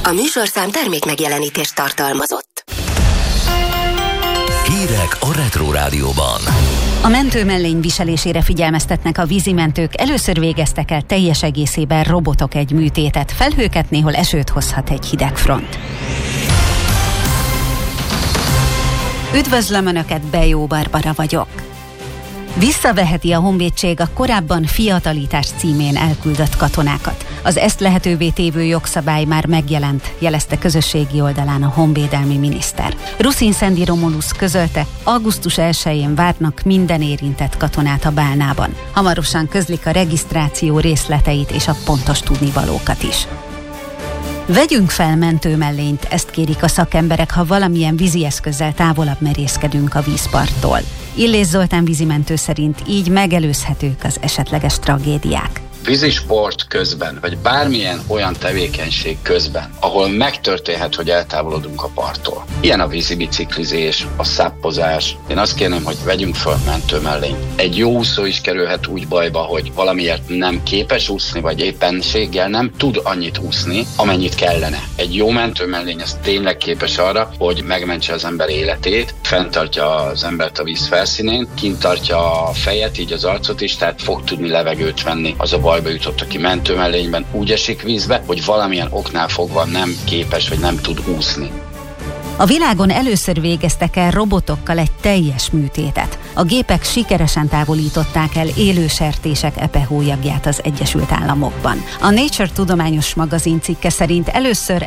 A műsorszám termék megjelenítést tartalmazott. Hírek a Retro Rádióban. A mentőmellény viselésére figyelmeztetnek a vízimentők. Először végeztek el teljes egészében robotok egy műtétet. Felhőket, néhol esőt hozhat egy hideg front. Üdvözlöm Önöket, Bejó Barbara vagyok. Visszaveheti a honvédség a korábban fiatalítás címén elküldött katonákat. Az ezt lehetővé tévő jogszabály már megjelent, jelezte közösségi oldalán a honvédelmi miniszter. Ruszin Szendi Romulus közölte, augusztus 1-én várnak minden érintett katonát a Bálnában. Hamarosan közlik a regisztráció részleteit és a pontos tudnivalókat is. Vegyünk fel mentőmellényt, ezt kérik a szakemberek, ha valamilyen vízi eszközzel távolabb merészkedünk a vízparttól. Illés Zoltán vízimentő szerint így megelőzhetők az esetleges tragédiák. Vízisport közben, vagy bármilyen olyan tevékenység közben, ahol megtörténhet, hogy eltávolodunk a parttól. Ilyen a vízibiciklizés, a száppozás. Én azt kérném, hogy vegyünk fel mentőmellényt. Egy jó úszó is kerülhet úgy bajba, hogy valamiért nem képes úszni, vagy éppenséggel nem tud annyit úszni, amennyit kellene. Egy jó mentőmellény az tényleg képes arra, hogy megmentse az ember életét, fenntartja az embert a víz felszínén, kint tartja a fejet, így az arcot is, tehát fog tudni levegőt venni. Az a bajba jutott, aki mentőmellényben úgy esik vízbe, hogy valamilyen oknál fogva nem képes, vagy nem tud úszni. A világon először végeztek el robotokkal egy teljes műtétet. A gépek sikeresen távolították el élő sertések epehólyagját az Egyesült Államokban. A Nature tudományos magazin cikke szerint először